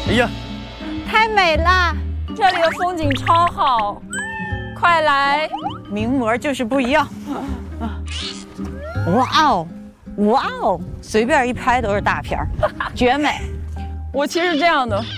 哎呀， 太美了， 这里的风景超好，快来！ 名模就是不一样。哇哦，哇哦，随便一拍都是大片儿，绝美。 我其实是这样的。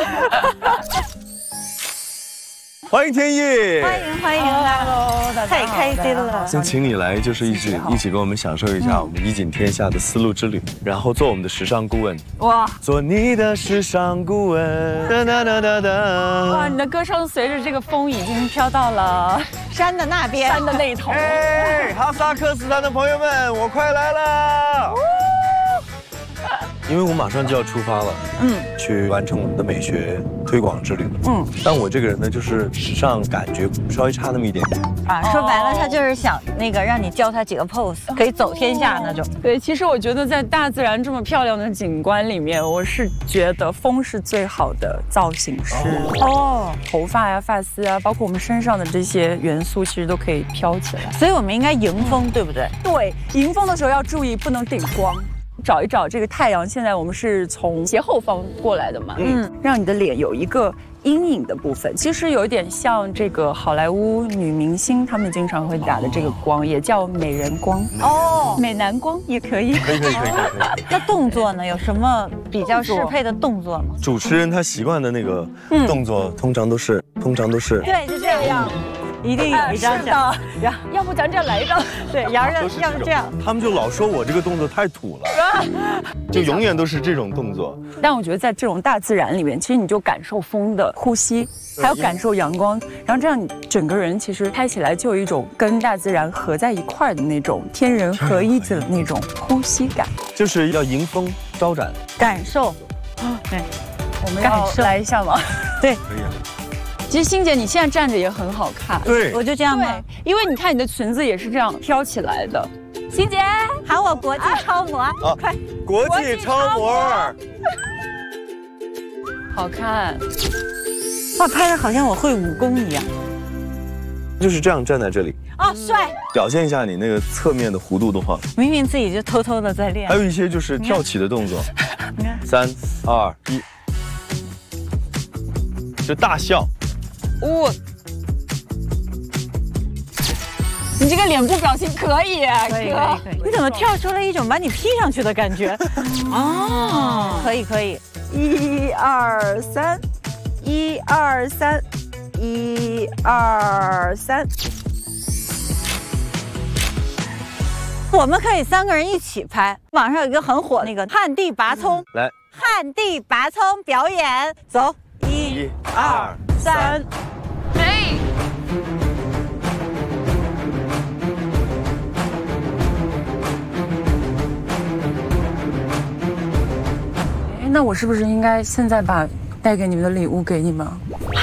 欢迎天意， 欢迎 ，Hello，大家好， 太开心了。 先请你来，就是一起跟我们享受一下我们衣锦天下的丝路之旅，然后做我们的时尚顾问。 哇， 做你的时尚顾问。哒哒哒哒哒。 哇，你的歌声随着这个风已经飘到了山的那边， 山的那一头。 哎，哈萨克斯坦的朋友们，我快来了！因为我马上就要出发了，去完成我们的美学推广之旅。但我这个人呢，就是时尚感觉稍微差那么一点点。 啊，说白了，他就是想那个让你教他几个 pose，可以走天下那种。 对，其实我觉得在大自然这么漂亮的景观里面，我是觉得风是最好的造型师。哦，头发呀、发丝啊，包括我们身上的这些元素，其实都可以飘起来。 所以我们应该迎风，对不对？ 对，迎风的时候要注意不能顶光。找一找这个太阳，现在我们是从斜后方过来的嘛，让你的脸有一个阴影的部分，其实有一点像这个好莱坞女明星她们经常会打的这个光，也叫美人光哦，美男光也可以。 可以。 那动作呢？有什么比较适配的动作吗？ 主持人他习惯的那个动作，通常都是对，就这样。一定有一张这样， 要不咱这来一张？ 对，要不这样。 他们就老说我这个动作太土了，就永远都是这种动作。 但我觉得在这种大自然里面，其实你就感受风的呼吸，还有感受阳光，然后这样你整个人其实拍起来就有一种跟大自然合在一块的那种天人合一的那种呼吸感， 就是要迎风招展， 感受。 对，我们要来一下吗？ 对， 可以啊。 其实欣姐你现在站着也很好看， 对， 我就这样吗？ 因为你看你的裙子也是这样飘起来的。欣姐， 喊我国际超模，快！ 国际超模， 好看。 哇，拍的好像我会武功一样。 就是这样站在这里， 哦，帅！ 表现一下你那个侧面的弧度的话， 明明自己就偷偷的在练。 还有一些就是跳起的动作，3、2、1，就大笑。 你这个脸部表情可以， 可以。你怎么跳出了一种把你 P 上去的感觉？哦，可以。1、2、3，1、2、3，1、2、3。我们可以3个人一起拍。网上有一个很火那个旱地拔葱， 来， 旱地拔葱表演，走，1、2、3。 那我是不是应该现在把带给你们的礼物给你们？